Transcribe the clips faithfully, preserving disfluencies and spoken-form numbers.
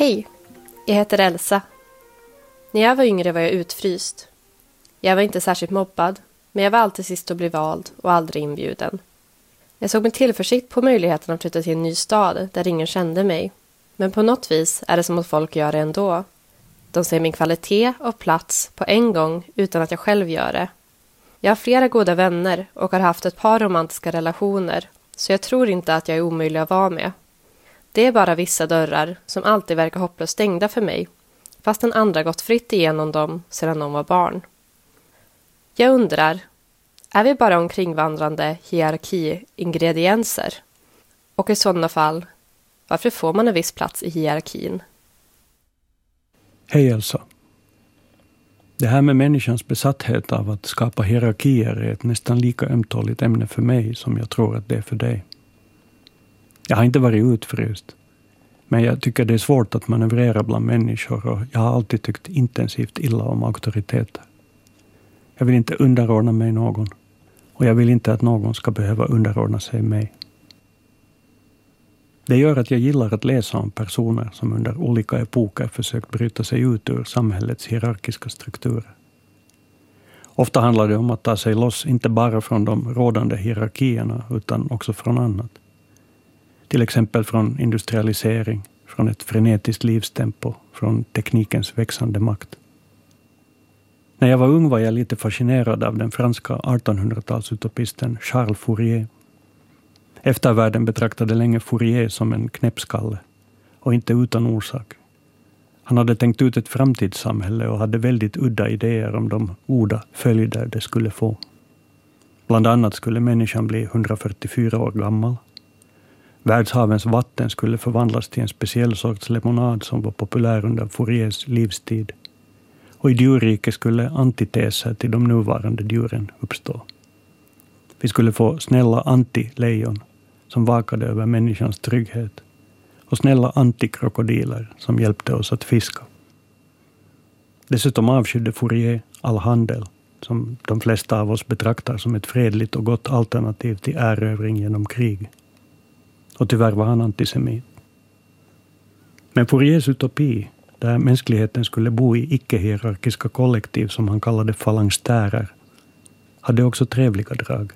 Hej, jag heter Elsa. När jag var yngre var jag utfryst. Jag var inte särskilt mobbad, men jag var alltid sist att bli vald och aldrig inbjuden. Jag såg med tillförsikt på möjligheten att flytta till en ny stad där ingen kände mig. Men på något vis är det som att folk gör det ändå. De ser min kvalitet och plats på en gång utan att jag själv gör det. Jag har flera goda vänner och har haft ett par romantiska relationer, så jag tror inte att jag är omöjlig att vara med. Det är bara vissa dörrar som alltid verkar hopplöst stängda för mig, fast den andra gått fritt igenom dem sedan de var barn. Jag undrar, är vi bara omkringvandrande hierarki-ingredienser? Och i sådana fall, varför får man en viss plats i hierarkin? Hej Elsa. Det här med människans besatthet av att skapa hierarkier är ett nästan lika ömtåligt ämne för mig som jag tror att det är för dig. Jag har inte varit utfryst, men jag tycker det är svårt att manövrera bland människor och jag har alltid tyckt intensivt illa om auktoriteter. Jag vill inte underordna mig någon och jag vill inte att någon ska behöva underordna sig mig. Det gör att jag gillar att läsa om personer som under olika epoker försökt bryta sig ut ur samhällets hierarkiska strukturer. Ofta handlar det om att ta sig loss inte bara från de rådande hierarkierna utan också från annat. Till exempel från industrialisering, från ett frenetiskt livstempo, från teknikens växande makt. När jag var ung var jag lite fascinerad av den franska artonhundratalsutopisten Charles Fourier. Eftervärlden betraktade länge Fourier som en knäppskalle, och inte utan orsak. Han hade tänkt ut ett framtidssamhälle och hade väldigt udda idéer om de goda följder det skulle få. Bland annat skulle människan bli hundrafyrtiofyra år gammal. Världshavens vatten skulle förvandlas till en speciell sorts lemonad som var populär under Fouriers livstid. Och i djurriket skulle antiteser till de nuvarande djuren uppstå. Vi skulle få snälla anti-lejon som vakade över människans trygghet och snälla antikrokodiler som hjälpte oss att fiska. Dessutom avskydde Fourier all handel som de flesta av oss betraktar som ett fredligt och gott alternativ till erövring genom krig. Och tyvärr var han antisemit. Men Fouriers utopi, där mänskligheten skulle bo i icke-hierarkiska kollektiv som han kallade falangstärer, hade också trevliga drag.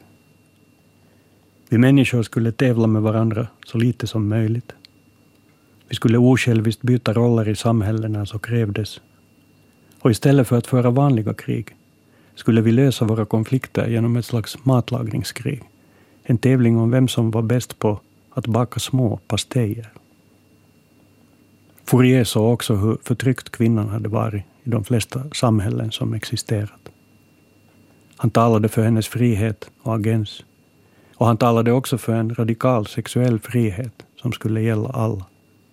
Vi människor skulle tävla med varandra så lite som möjligt. Vi skulle osjälviskt byta roller i samhället när så krävdes. Och istället för att föra vanliga krig skulle vi lösa våra konflikter genom ett slags matlagningskrig. En tävling om vem som var bäst på att baka små pastejer. Fourier såg också hur förtryckt kvinnan hade varit i de flesta samhällen som existerat. Han talade för hennes frihet och agens. Och han talade också för en radikal sexuell frihet som skulle gälla alla.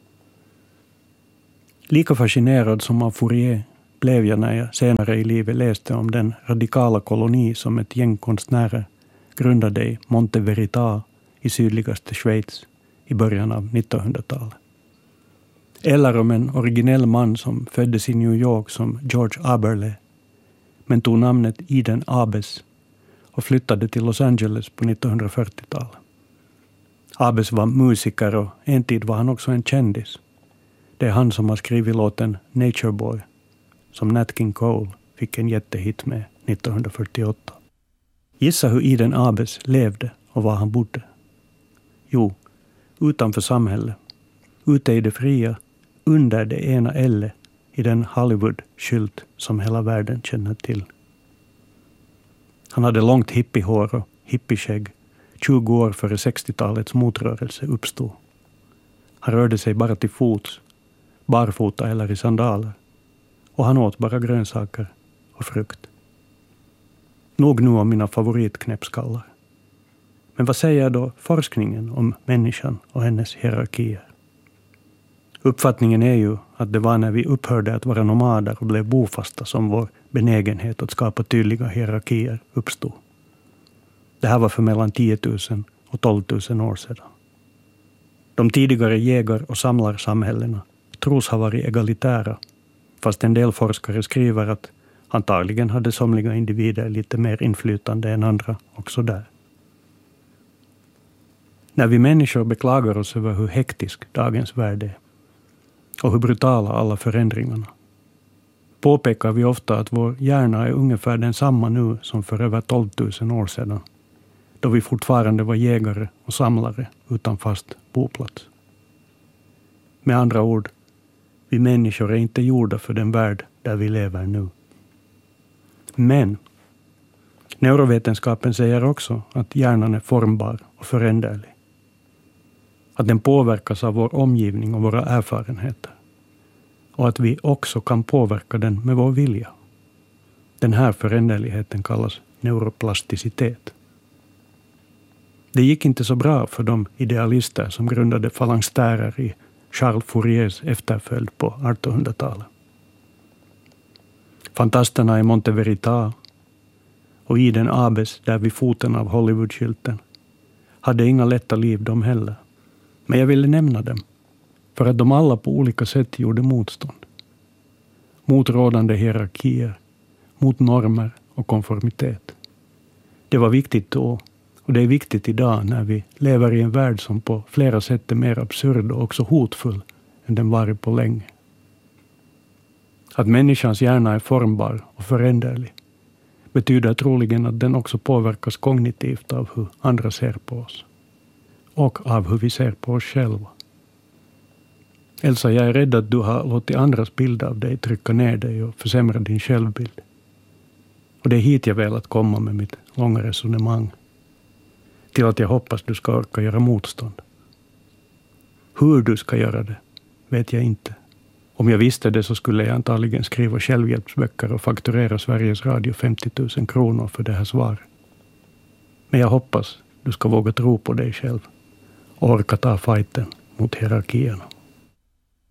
Lika fascinerad som av Fourier blev jag när jag senare i livet läste om den radikala koloni som ett gäng konstnärer grundade i Monteverita i sydligaste Schweiz i början av nittonhundratalet. Eller om en originell man som föddes i New York som George Aberle men tog namnet Eden Abes och flyttade till Los Angeles på nittonhundrafyrtiotalet. Abes var musiker och en tid var han också en kändis. Det är han som har skrivit låten Nature Boy som Nat King Cole fick en jättehit med nittonhundrafyrtioåtta. Gissa hur Eden Abes levde och var han bodde. Jo, utanför samhället. Ute i det fria, under det ena elle i den Hollywood-skylt som hela världen känner till. Han hade långt hippiehår och hippieskägg, tjugo år före sextiotalets motrörelse uppstod. Han rörde sig bara till fots, barfota eller i sandaler. Och han åt bara grönsaker och frukt. Nog nu om mina favoritknäppskallar. Men vad säger då forskningen om människan och hennes hierarkier? Uppfattningen är ju att det var när vi upphörde att vara nomader och blev bofasta som vår benägenhet att skapa tydliga hierarkier uppstod. Det här var för mellan tio tusen och tolv tusen år sedan. De tidigare jägar- och samlarsamhällena tros ha varit egalitära, fast en del forskare skriver att antagligen hade somliga individer lite mer inflytande än andra också där. När vi människor beklagar oss över hur hektisk dagens värld är och hur brutala alla förändringarna. Påpekar vi ofta att vår hjärna är ungefär densamma nu som för över tolv tusen år sedan, då vi fortfarande var jägare och samlare utan fast boplats. Med andra ord, vi människor är inte gjorda för den värld där vi lever nu. Men neurovetenskapen säger också att hjärnan är formbar och föränderlig. Att den påverkas av vår omgivning och våra erfarenheter. Och att vi också kan påverka den med vår vilja. Den här föränderligheten kallas neuroplasticitet. Det gick inte så bra för de idealister som grundade falangstärer i Charles Fouriers efterföljd på artonhundratalet. Fantasterna i Monte Verita och Iden Abes där vid foten av Hollywoodskylten hade inga lätta liv de heller. Men jag ville nämna dem för att de alla på olika sätt gjorde motstånd. Mot rådande hierarkier, mot normer och konformitet. Det var viktigt då och det är viktigt idag när vi lever i en värld som på flera sätt är mer absurd och också hotfull än den varit på länge. Att människans hjärna är formbar och föränderlig betyder troligen att den också påverkas kognitivt av hur andra ser på oss. Och av hur vi ser på oss själva. Elsa, jag är rädd att du har låtit andras bild av dig trycka ner dig och försämra din självbild. Och det är hit jag velat komma med mitt långa resonemang. Till att jag hoppas du ska orka göra motstånd. Hur du ska göra det vet jag inte. Om jag visste det så skulle jag antagligen skriva självhjälpsböcker och fakturera Sveriges Radio femtio tusen kronor för det här svaret. Men jag hoppas du ska våga tro på dig själv och orka ta fighten mot hierarkierna.